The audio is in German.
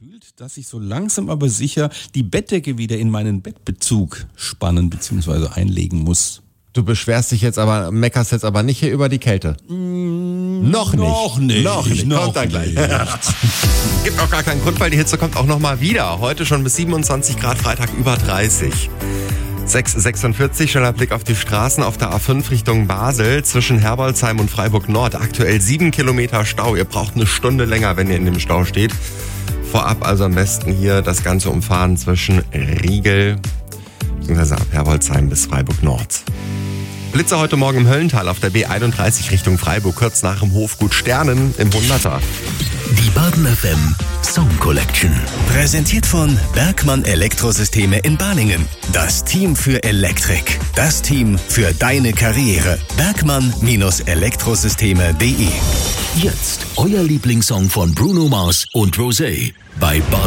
gefühlt, dass ich so langsam aber sicher die Bettdecke wieder in meinen Bettbezug spannen bzw. einlegen muss. Du beschwerst dich jetzt aber, meckerst jetzt aber nicht hier über die Kälte. Noch nicht. Kommt dann gleich. Gibt auch gar keinen Grund, weil die Hitze kommt auch nochmal wieder. Heute schon bis 27 Grad, Freitag über 30. 6,46, schneller Blick auf die Straßen auf der A5 Richtung Basel zwischen Herbolzheim und Freiburg Nord. Aktuell 7 Kilometer Stau. Ihr braucht eine Stunde länger, wenn ihr in dem Stau steht. Vorab also am besten hier das Ganze umfahren zwischen Riegel bzw. ab Herbolzheim bis Freiburg Nord. Blitze heute Morgen im Höllental auf der B31 Richtung Freiburg, kurz nach dem Hofgut Sternen im 100er. Die Baden FM Song Collection. Präsentiert von Bergmann Elektrosysteme in Balingen. Das Team für Elektrik. Das Team für deine Karriere. Bergmann-Elektrosysteme.de. Jetzt euer Lieblingssong von Bruno Mars und Rosé bei Baden.